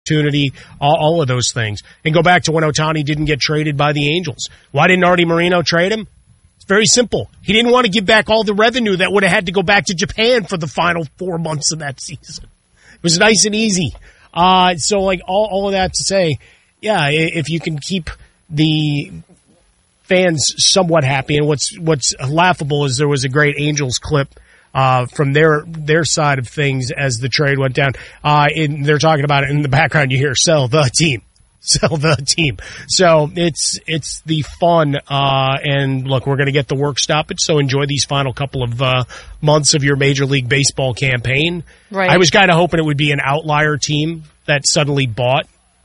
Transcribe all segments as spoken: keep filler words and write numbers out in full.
opportunity, all, all of those things. And go back to when Ohtani didn't get traded by the Angels. Why didn't Artie Moreno trade him? It's very simple. He didn't want to give back all the revenue that would have had to go back to Japan for the final four months of that season. It was nice and easy. Uh, so, like, all, all of that to say, yeah, if you can keep the fans somewhat happy, and what's what's laughable is there was a great Angels clip uh, from their their side of things as the trade went down. Uh, and they're talking about it in the background. You hear "sell the team, sell the team." So it's it's the fun. Uh, and look, we're going to get the work stoppage. So enjoy these final couple of uh, months of your Major League Baseball campaign. Right. I was kind of hoping it would be an outlier team that suddenly bought.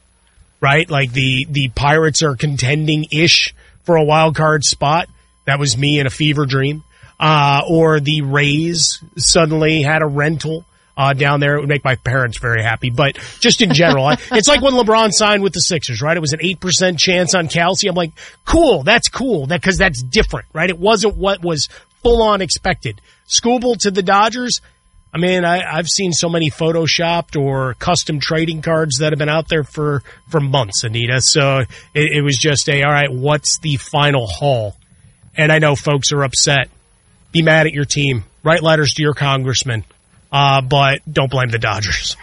Right, like the the Pirates are contending-ish for a wild card spot. That was me in a fever dream. Uh, or the Rays suddenly had a rental uh, down there. It would make my parents very happy. But just in general, it's like when LeBron signed with the Sixers, right? It was an eight percent chance on Kelsey. I'm like, cool, that's cool, that because that's different, right? It wasn't what was full-on expected. Skubal to the Dodgers, I mean, I, I've seen so many photoshopped or custom trading cards that have been out there for, for months, Anita. So it, it was just a, all right, what's the final haul? And I know folks are upset. Be mad at your team. Write letters to your congressman. Uh, but don't blame the Dodgers.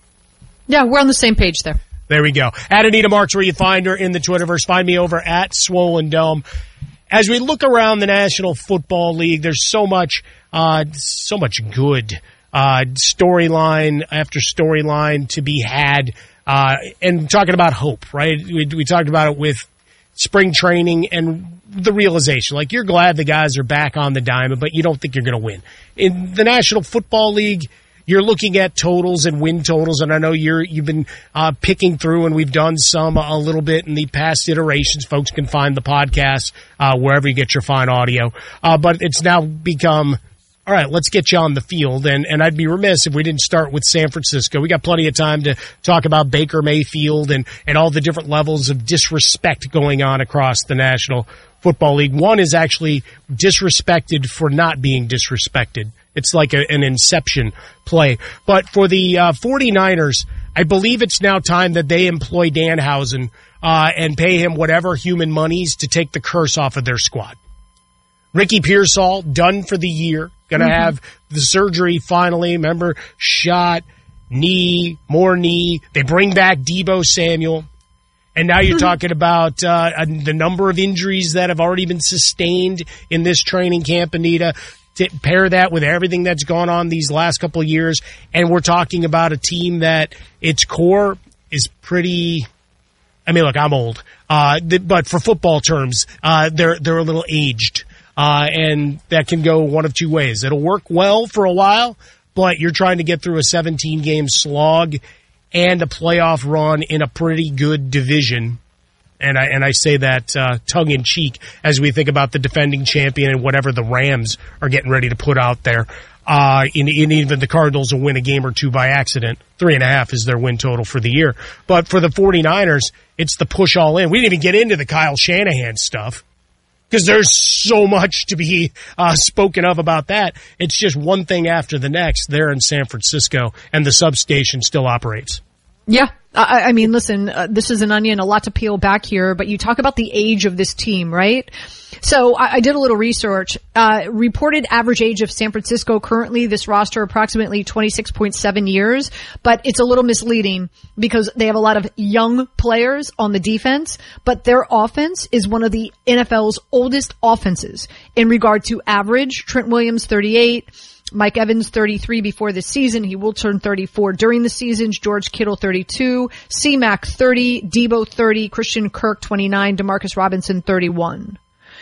Yeah, we're on the same page there. There we go. At Anita Marks, where you find her in the Twitterverse. Find me over at Swollen Dome. As we look around the National Football League, there's so much, uh, so much good Uh, storyline after storyline to be had, uh, and talking about hope, right? We, we talked about it with spring training and the realization, like you're glad the guys are back on the diamond, but you don't think you're going to win. In the National Football League, you're looking at totals and win totals, and I know you're, you've been uh, picking through, and we've done some a little bit in the past iterations. Folks can find the podcast uh, wherever you get your fine audio, uh, but it's now become, all right, let's get you on the field, and, and I'd be remiss if we didn't start with San Francisco. We got plenty of time to talk about Baker Mayfield and, and all the different levels of disrespect going on across the National Football League. One is actually disrespected for not being disrespected. It's like a, an inception play. But for the uh, 49ers, I believe it's now time that they employ Danhausen uh, and pay him whatever human monies to take the curse off of their squad. Ricky Pearsall, done for the year. Going to mm-hmm. have the surgery finally. Remember, shot, knee, more knee. They bring back Deebo Samuel. And now you're talking about uh, the number of injuries that have already been sustained in this training camp, Anita. To pair that with everything that's gone on these last couple of years. And we're talking about a team that its core is pretty... I mean, look, I'm old. Uh, but for football terms, uh, they're they're a little aged. Uh, and that can go one of two ways. It'll work well for a while, but you're trying to get through a seventeen-game slog and a playoff run in a pretty good division. And I and I say that uh, tongue-in-cheek as we think about the defending champion and whatever the Rams are getting ready to put out there. Uh, in, in even the Cardinals will win a game or two by accident. Three and a half is their win total for the year. But for the 49ers, it's the push all in. We didn't even get into the Kyle Shanahan stuff, because there's so much to be uh, spoken of about that. It's just one thing after the next there in San Francisco, and the substation still operates. Yeah. I, I mean, listen, uh, this is an onion, a lot to peel back here, but you talk about the age of this team, right? So I, I did a little research. Uh, reported average age of San Francisco currently, this roster approximately twenty-six point seven years, but it's a little misleading because they have a lot of young players on the defense, but their offense is one of the N F L's oldest offenses in regard to average. Trent Williams, thirty-eight. Mike Evans, thirty-three before the season. He will turn thirty-four during the season. George Kittle, thirty-two. C-Mac, thirty. Debo, thirty. Christian Kirk, twenty-nine. Demarcus Robinson, thirty-one.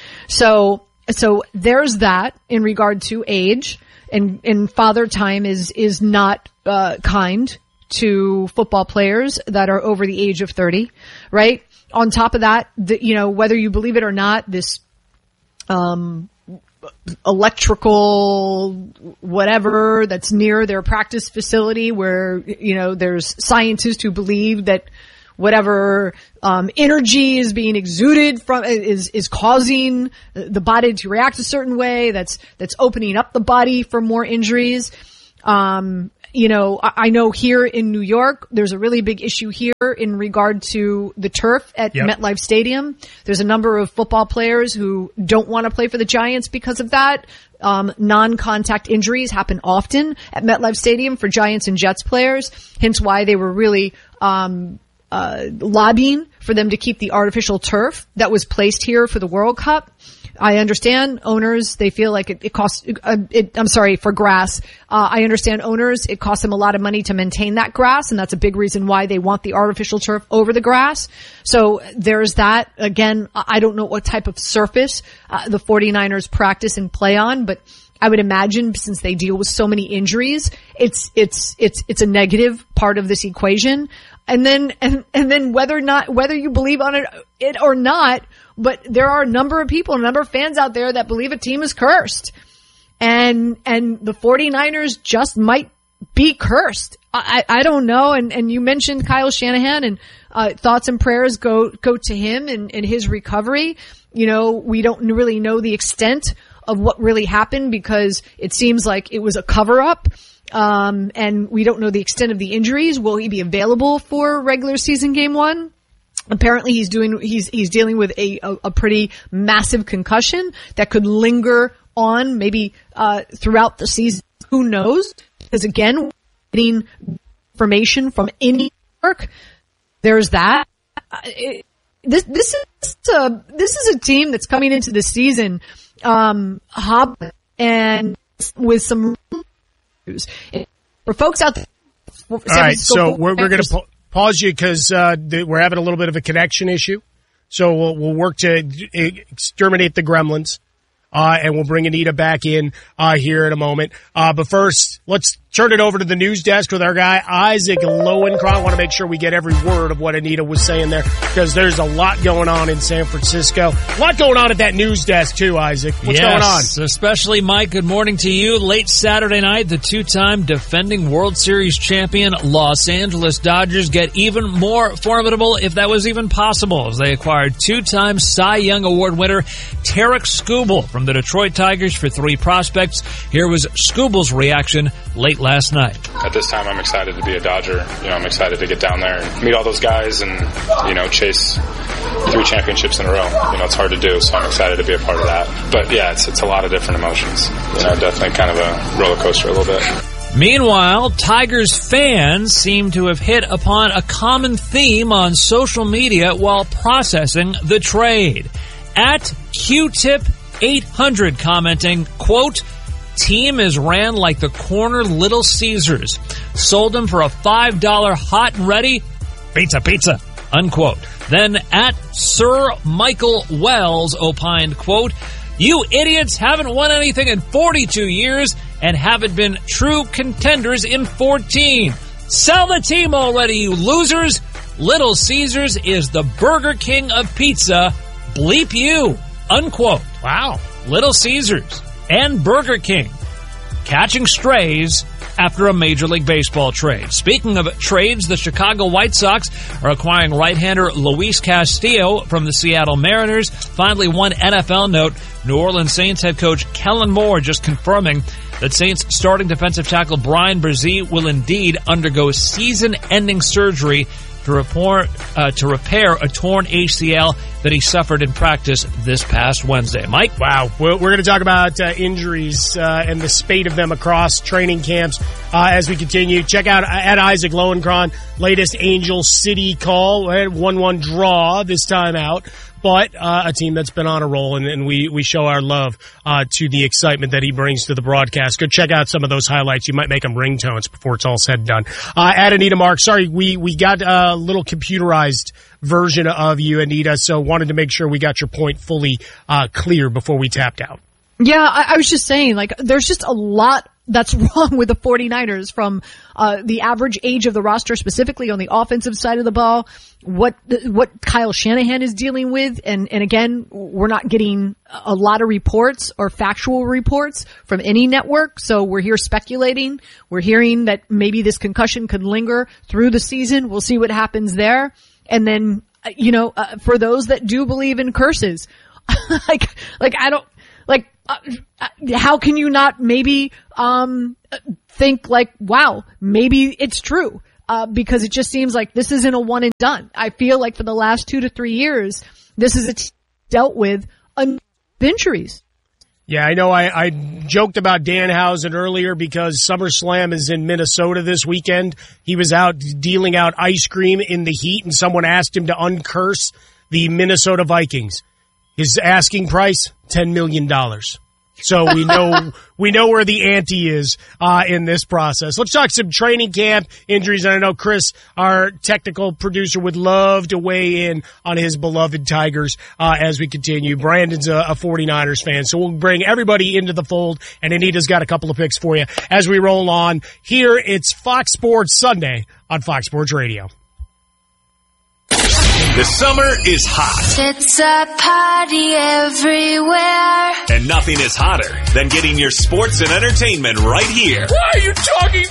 So, so there's that in regard to age, and, and father time is, is not, uh, kind to football players that are over the age of thirty, right? On top of that, the, you know, whether you believe it or not, this, um, electrical whatever that's near their practice facility where, you know, there's scientists who believe that whatever um energy is being exuded from is is causing the body to react a certain way that's that's opening up the body for more injuries. Um you know, I, I know here in New York, there's a really big issue here in regard to the turf at yep. MetLife Stadium. There's a number of football players who don't want to play for the Giants because of that. Um, non-contact injuries happen often at MetLife Stadium for Giants and Jets players, hence why they were really, um, uh, lobbying for them to keep the artificial turf that was placed here for the World Cup. I understand owners, they feel like it, it costs, uh, it, I'm sorry, for grass. Uh, I understand owners, it costs them a lot of money to maintain that grass, and that's a big reason why they want the artificial turf over the grass. So there's that. Again, I don't know what type of surface uh, the 49ers practice and play on, but I would imagine since they deal with so many injuries, it's, it's, it's, it's a negative part of this equation. And then, and, and then whether or not, whether you believe on it, it or not, but there are a number of people, a number of fans out there that believe a team is cursed. And, and the 49ers just might be cursed. I, I don't know. And, and you mentioned Kyle Shanahan, and, uh, thoughts and prayers go, go to him and, and his recovery. You know, we don't really know the extent of what really happened because it seems like it was a cover up. Um, and we don't know the extent of the injuries. Will he be available for regular season game one? Apparently he's doing, he's, he's dealing with a, a, a pretty massive concussion that could linger on maybe, uh, throughout the season. Who knows? Because again, getting information from any work, there's that. It, this, this is a, this is a team that's coming into the season, um, hobbling and with some for folks out there. All right, so we're, we're going to pa- pause you because uh, th- we're having a little bit of a connection issue. So we'll, we'll work to exterminate the gremlins, uh, and we'll bring Anita back in uh, here in a moment. Uh, but first, let's turn it over to the news desk with our guy, Isaac Lowenkron. I want to make sure we get every word of what Anita was saying there because there's a lot going on in San Francisco. A lot going on at that news desk too, Isaac. What's yes, going on? Especially, Mike, good morning to you. Late Saturday night, the two-time defending World Series champion Los Angeles Dodgers get even more formidable, if that was even possible, as they acquired two-time Cy Young Award winner Tarik Skubal from the Detroit Tigers for three prospects. Here was Skubal's reaction late last night. At this time, I'm excited to be a Dodger. You know, I'm excited to get down there and meet all those guys and, you know, chase three championships in a row. You know, it's hard to do, so I'm excited to be a part of that. But yeah, it's it's a lot of different emotions. You know, definitely kind of a roller coaster a little bit. Meanwhile, Tigers fans seem to have hit upon a common theme on social media while processing the trade. At Q-Tip eight hundred commenting, quote, "Team is ran like the corner Little Caesars. Sold them for a five dollar hot and ready pizza, pizza," unquote. Then at Sir Michael Wells opined, quote, "You idiots haven't won anything in forty-two years and haven't been true contenders in fourteen. Sell the team already, you losers. Little Caesars is the Burger King of pizza. Bleep you," unquote. Wow. Little Caesars and Burger King catching strays after a Major League Baseball trade. Speaking of trades, the Chicago White Sox are acquiring right-hander Luis Castillo from the Seattle Mariners. Finally, one N F L note, New Orleans Saints head coach Kellen Moore just confirming that Saints starting defensive tackle Brian Brzee will indeed undergo season-ending surgery to report uh, to repair a torn A C L that he suffered in practice this past Wednesday. Mike? Wow. We're, we're going to talk about uh, injuries uh, and the spate of them across training camps uh, as we continue. Check out at Isaac Lowenkron, latest Angel City call, one one draw this time out. But uh, a team that's been on a roll, and, and we, we show our love uh, to the excitement that he brings to the broadcast. Go check out some of those highlights. You might make them ringtones before it's all said and done. Uh, at Anita Mark, sorry, we, we got a little computerized version of you, Anita, so wanted to make sure we got your point fully uh, clear before we tapped out. Yeah, I, I was just saying, like, there's just a lot that's wrong with the 49ers from uh the average age of the roster, specifically on the offensive side of the ball, what what Kyle Shanahan is dealing with. And, and again, we're not getting a lot of reports or factual reports from any network, so we're here speculating. We're hearing that maybe this concussion could linger through the season. We'll see what happens there. And then, you know, uh, for those that do believe in curses, like, like I don't, Like, uh, how can you not maybe um think like, wow, maybe it's true? Uh, because it just seems like this isn't a one and done. I feel like for the last two to three years, this is a t- dealt with a injuries. Yeah, I know I, I joked about Danhausen earlier because SummerSlam is in Minnesota this weekend. He was out dealing out ice cream in the heat, and someone asked him to uncurse the Minnesota Vikings. His asking price, ten million dollars. So we know we know where the ante is uh in this process. Let's talk some training camp injuries. And I know Chris, our technical producer, would love to weigh in on his beloved Tigers uh as we continue. Brandon's a, a 49ers fan, so we'll bring everybody into the fold. And Anita's got a couple of picks for you as we roll on. Here, it's Fox Sports Sunday on Fox Sports Radio. The summer is hot. It's a party everywhere. And nothing is hotter than getting your sports and entertainment right here. Why are you talking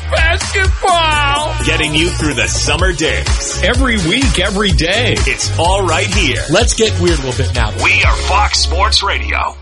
basketball? Getting you through the summer days. Every week, every day. It's all right here. Let's get weird a little bit now. We are Fox Sports Radio.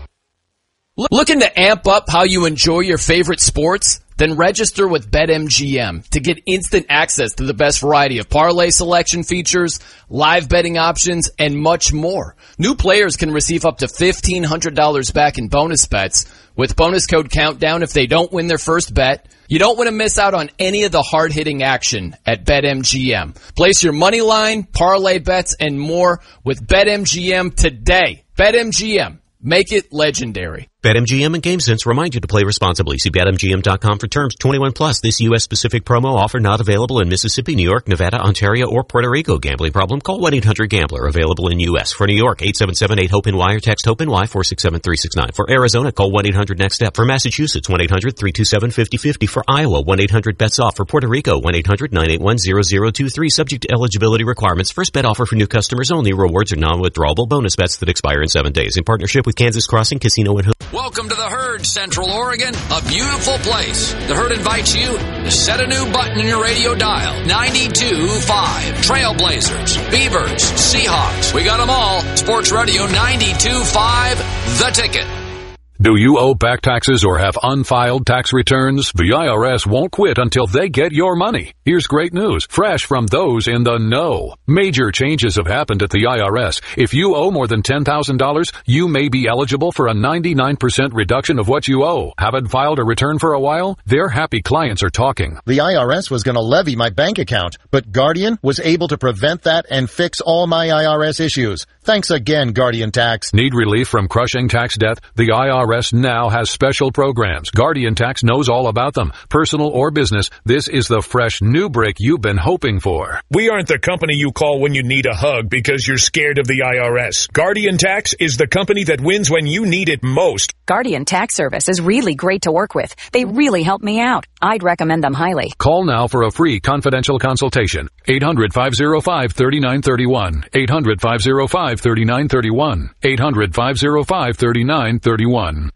Looking to amp up how you enjoy your favorite sports? Then register with BetMGM to get instant access to the best variety of parlay selection features, live betting options, and much more. New players can receive up to fifteen hundred dollars back in bonus bets with bonus code Countdown if they don't win their first bet. You don't want to miss out on any of the hard-hitting action at BetMGM. Place your money line, parlay bets, and more with BetMGM today. BetMGM. Make it legendary. BetMGM and GameSense remind you to play responsibly. See Bet M G M dot com for terms. twenty-one plus. This U S-specific promo offer not available in Mississippi, New York, Nevada, Ontario, or Puerto Rico. Gambling problem? Call one eight hundred gambler. Available in U S. For New York, eight seven seven eight hope N Y or text HOPE-NY four six seven three six nine. For Arizona, call one eight hundred next step. For Massachusetts, one eight hundred three two seven five zero five zero. For Iowa, one eight hundred bets off. For Puerto Rico, one eight hundred nine eight one zero zero two three. Subject to eligibility requirements. First bet offer for new customers only. Rewards are non-withdrawable bonus bets that expire in seven days. In partnership with Kansas Crossing Casino and Hoop. Welcome to the Herd, Central Oregon, a beautiful place. The Herd invites you to set a new button in your radio dial. ninety-two point five. Trailblazers, Beavers, Seahawks. We got them all. Sports Radio ninety-two point five, The Ticket. Do you owe back taxes or have unfiled tax returns? The I R S won't quit until they get your money. Here's great news, fresh from those in the know. Major changes have happened at the I R S. If you owe more than ten thousand dollars, you may be eligible for a ninety-nine percent reduction of what you owe. Haven't filed a return for a while? Their happy clients are talking. The I R S was going to levy my bank account, but Guardian was able to prevent that and fix all my I R S issues. Thanks again, Guardian Tax. Need relief from crushing tax debt? The I R S now has special programs. Guardian Tax knows all about them. Personal or business, this is the fresh new break you've been hoping for. We aren't the company you call when you need a hug because you're scared of the I R S. Guardian Tax is the company that wins when you need it most. Guardian Tax Service is really great to work with. They really helped me out. I'd recommend them highly. Call now for a free confidential consultation. eight hundred five oh five three nine three one. eight hundred five oh five three nine three one. eight hundred five oh five three nine three one.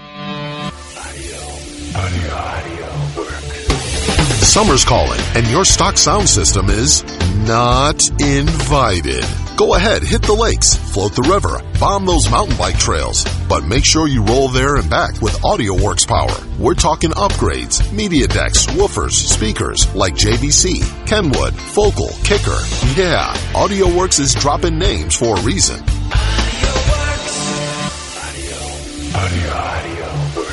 Audio, audio work. Summer's calling, and your stock sound system is not invited. Go ahead, hit the lakes, float the river, bomb those mountain bike trails, but make sure you roll there and back with AudioWorks power. We're talking upgrades, media decks, woofers, speakers like J V C, Kenwood, Focal, Kicker. Yeah, AudioWorks is dropping names for a reason. Audio, audio, audio work.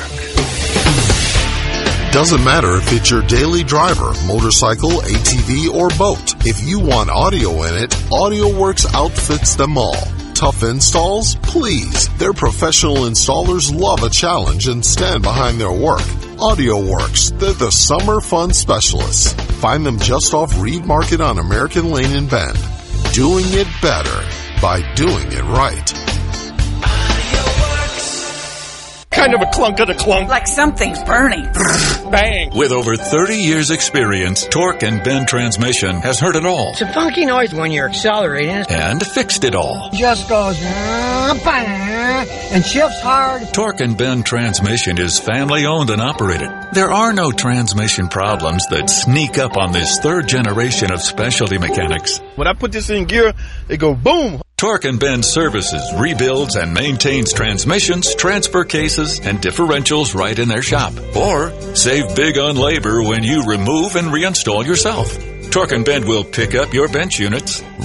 Doesn't matter if it's your daily driver, motorcycle, A T V, or boat. If you want audio in it, AudioWorks outfits them all. Tough installs? Please. Their professional installers love a challenge and stand behind their work. AudioWorks, they're the summer fun specialists. Find them just off Reed Market on American Lane in Bend. Doing it better by doing it right. Kind of a clunk of the clunk. Like something's burning. Bang. With over thirty years experience, Torque and Bend Transmission has heard it all. It's a funky noise when you're accelerating. And fixed it all. Just goes and shifts hard. Torque and Bend Transmission is family owned and operated. There are no transmission problems that sneak up on this third generation of specialty mechanics. When I put this in gear, it go boom. Torque and Bend services, rebuilds, and maintains transmissions, transfer cases, and differentials right in their shop. Or save big on labor when you remove and reinstall yourself. Torque and Bend will pick up your bench units,